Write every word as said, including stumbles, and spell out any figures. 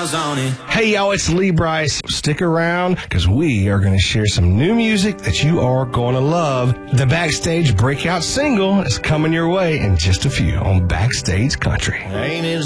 miles on it. Hey, y'all, it's Lee Brice. Stick around, because we are going to share some new music that you are going to love. The Backstage breakout single is coming your way in just a few on Backstage Country. Ain't it